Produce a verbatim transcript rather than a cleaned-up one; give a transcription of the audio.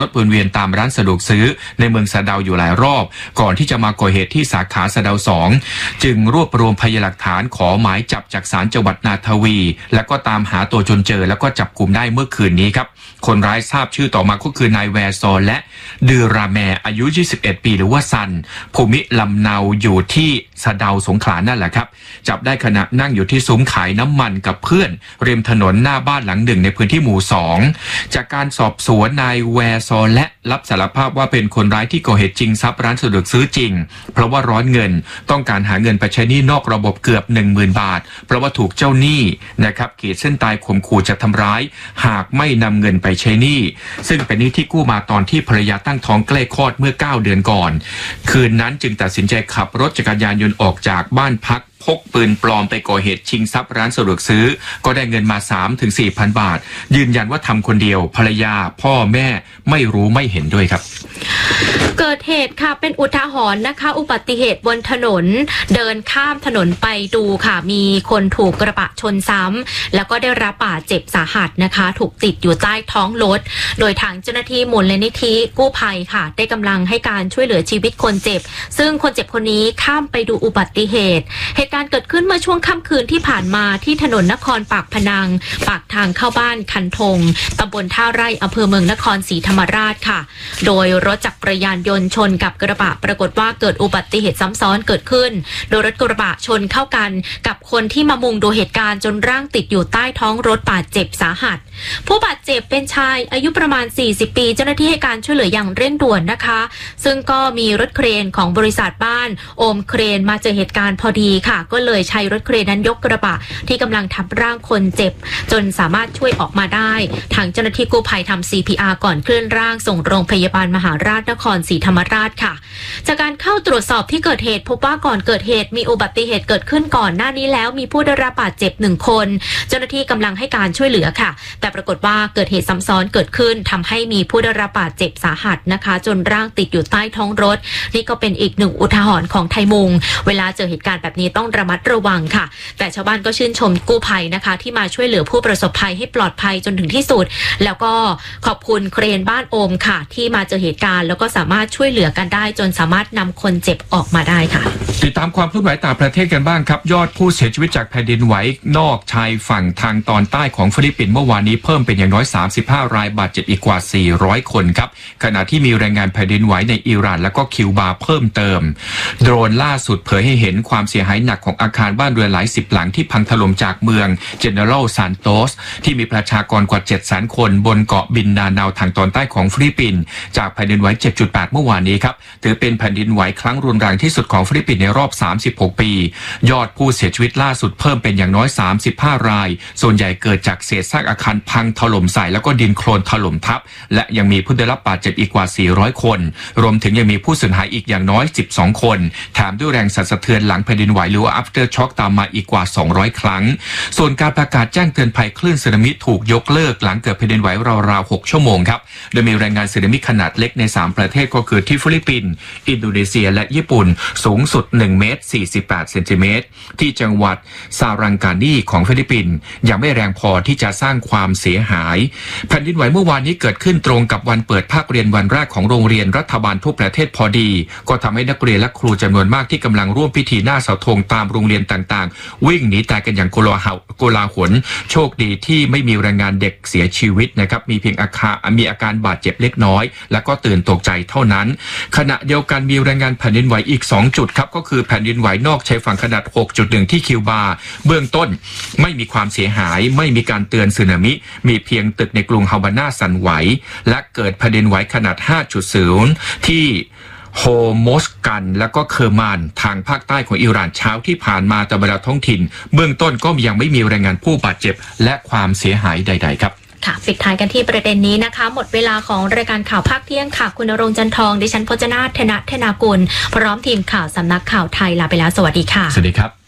รถวนเวียนตามร้านสะดวกซื้อในเมืองสะเดาอยู่หลายรอบก่อนที่จะมาก่อเหตุที่สาขาสะเดาสองจึงรวบรวมพยานหลักฐานขอหมายจับจากศาลจังหวัดนาทวีแล้วก็ตามหาตัวจนเจอแล้วก็จับกุมได้เมื่อคืนนี้ครับคนร้ายทราบชื่อต่อมาก็คือนายแวร์ซอและเดือราแมอายุยี่สิบเอ็ดปีหรือว่าซันภูมิลำเนาอยู่ที่สะเดาสงขลานั่นแหละครับจับได้ขณะนั่งอยู่ที่ซุ้มขายน้ำมันกับเพื่อนริมถนนหน้าบ้านหลังหนึ่งในพื้นที่หมู่สองจากการสอบสวนนายแวร์ซอและรับสารภาพว่าเป็นคนร้ายที่ก่อเหตุจริงทรัพย์ร้านสะดวกซื้อจริงเพราะว่าร้อนเงินต้องการหาเงินไปใช้หนี้นอกระบบเกือบ หนึ่งหมื่น บาทเพราะว่าถูกเจ้าหนี้นะครับขีดเส้นตายข่มขู่จะทำร้ายหากไม่นำเงินไปใช้หนี้ซึ่งเป็นหนี้ที่กู้มาตอนที่ภรรยาตั้งท้องใกล้คลอดเมื่อเก้าเดือนก่อนคืนนั้นจึงตัดสินใจขับรถจักรยานยนต์ออกจากบ้านพักพกปืนปลอมไปก่อเหตุชิงทรัพย์ร้านสะดวกซื้อก็ได้เงินมา สามถึงสี่พัน บาทยืนยันว่าทำคนเดียวภรรยาพ่อแม่ไม่รู้ไม่เห็นด้วยครับเกิดเหตุค่ะเป็นอุทาหรณ์นะคะอุบัติเหตุบนถนนเดินข้ามถนนไปดูค่ะมีคนถูกกระบะชนซ้ำแล้วก็ได้รับบาดเจ็บสาหัสนะคะถูกติดอยู่ใต้ท้องรถโดยทางเจ้าหน้าที่มูลนิธิกู้ภัยค่ะได้กำลังให้การช่วยเหลือชีวิตคนเจ็บซึ่งคนเจ็บคนนี้ข้ามไปดูอุบัติเหตุเหตุการณ์เกิดขึ้นเมื่อช่วงค่ำคืนที่ผ่านมาที่ถนนนครปากพนังปากทางเข้าบ้านคันธงตำบลท่าไร่อำเภอเมืองนครศรีธรรมราชค่ะโดยรถจักรยานยนต์ชนกับกระบะปรากฏว่าเกิดอุบัติเหตุซ้ำซ้อนเกิดขึ้นโดยรถกระบะชนเข้ากันกับคนที่มามุงดูเหตุการณ์จนร่างติดอยู่ใต้ท้องรถบาดเจ็บสาหัสผู้บาดเจ็บเป็นชายอายุประมาณสี่สิบปีเจ้าหน้าที่ให้การช่วยเหลืออย่างเร่งด่วนนะคะซึ่งก็มีรถเครนของบริษัทบ้านโอมเครนมาเจอเหตุการณ์พอดีค่ะก็เลยใช้รถเครนนั้นยกกระบะที่กำลังทับร่างคนเจ็บจนสามารถช่วยออกมาได้ทางเจ้าหน้าที่กู้ภัยทำ ซี พี อาร์ ก่อนเคลื่อนร่างส่งโรงพยาบาลมหาราชนครศรีธรรมราชค่ะจากการเข้าตรวจสอบที่เกิดเหตุพบว่าก่อนเกิดเหตุมีอุบัติเหตุเกิดขึ้นก่อนหน้านี้แล้วมีผู้ได้รับบาดเจ็บหนึ่งคนเจ้าหน้าที่กำลังให้การช่วยเหลือค่ะแต่ปรากฏว่าเกิดเหตุซ้ำซ้อนเกิดขึ้นทำให้มีผู้ได้รับบาดเจ็บสาหัสนะคะจนร่างติดอยู่ใต้ท้องรถนี่ก็เป็นอีกหนึ่งอุทาหรณ์ของไทยมุงเวลาเจอเหตุการณ์แบบนี้ต้องระมัดระวังค่ะแต่ชาวบ้านก็ชื่นชมกู้ภัยนะคะที่มาช่วยเหลือผู้ประสบภัยให้ปลอดภัยจนถึงที่สุดแล้วก็ขอบคุณเครนบ้านโอมค่ะที่มาเจอเหตุการณ์แล้วก็สามารถช่วยเหลือกันได้จนสามารถนำคนเจ็บออกมาได้ค่ะติดตามความเคลื่อนไหวต่างประเทศกันบ้างครับยอดผู้เสียชีวิตจากแผ่นดินไหวนอกชายฝั่งทางตอนใต้ของฟิลิปปินส์เมื่อวานนี้เพิ่มเป็นอย่างน้อยสามสิบห้ารายบาดเจ็บอีกกว่าสี่ร้อยคนครับขณะที่มีรายงานแผ่นดินไหวในอิหร่านและก็คิวบาเพิ่มเติมโดรนล่าสุดเผยให้เห็นความเสียหายหนักของอาคารบ้านเรือนหลายสิบหลังที่พังถล่มจากเมืองเจเนอรัลซานโตสที่มีประชากรกว่า เจ็ดแสน คนบนเกาะบินนานาทางตอนใต้ของฟิลิปปินส์จากแผ่นดินไหว เจ็ดจุดแปด เมื่อวานนี้ครับถือเป็นแผ่นดินไหวครั้งรุนแรงที่สุดของฟิลิปปินส์ในรอบสามสิบหกปียอดผู้เสียชีวิตล่าสุดเพิ่มเป็นอย่างน้อยสามสิบห้ารายส่วนใหญ่เกิดจากเศษซากอาคารพังถล่มใส่แล้วก็ดินโคลนถล่มทับและยังมีผู้ได้รับบาดเจ็บอีกกว่าสี่ร้อยคนรวมถึงยังมีผู้สูญหายอีกอย่างน้อยสิบสองคนแถมด้วยแรงสั่นสะเทือนหลังแผ่นดินไหวหรือว่า after shock ตามมาอีกกว่าสองร้อยครั้งส่วนการประกาศแจ้งเตือนภัยคลื่นสึนามิถูกยกเลิกหลังเกิดแผ่นดินไหวราวๆหกชั่วโมงครับโดยมีรายงานสึนามิขนาดเล็กในสามประเทศก็คือที่ฟิลิปปินส์อินโดนีเซียและญี่ปุ่นสูงสุดหนึ่งเมตรสี่สิบแปดเซนติเมตรที่จังหวัดซารังกานีของฟิลิปปินส์ยังไม่แรงพอที่จะสร้างความเสียหายแผ่นดินไหวเมื่อวานนี้เกิดขึ้นตรงกับวันเปิดภาคเรียนวันแรกของโรงเรียนรัฐบาลทั่วประเทศพอดีก็ทำให้นักเรียนและครูจำนวนมากที่กำลังร่วมพิธีหน้าเสาธงตามโรงเรียนต่างๆวิ่งหนีตายกันอย่างโกลาหลโกลาหลโชคดีที่ไม่มีรายงานเด็กเสียชีวิตนะครับมีเพียงอาการมีอาการบาดเจ็บเล็กน้อยและก็ตื่นตกใจเท่านั้นขณะเดียวกันมีรายงานแผ่นดินไหวอีกสองจุดครับก็คือแผ่นดินไหวนอกชายฝั่งขนาด หกจุดหนึ่ง ที่คิวบาเบื้องต้นไม่มีความเสียหายไม่มีการเตือนสึนามิมีเพียงตึกในกรุงฮาวาน่าสั่นไหวและเกิดแผ่นดินไหวขนาด ห้าจุดศูนย์ ที่โฮโมสกันและก็เคอร์มานทางภาคใต้ของอิหร่านเช้าที่ผ่านมาตามเวลาท้องถิ่นเบื้องต้นก็ยังไม่มีรายงานผู้บาดเจ็บและความเสียหายใดๆครับค่ะปิดท้ายกันที่ประเด็นนี้นะคะหมดเวลาของรายการข่าวภาคเที่ยงค่ะคุณณรงค์จันทองดิฉันพจนาถ ธนธนากุลพร้อมทีมข่าวสำนักข่าวไทยลาไปแล้วสวัสดีค่ะสวัสดีครับ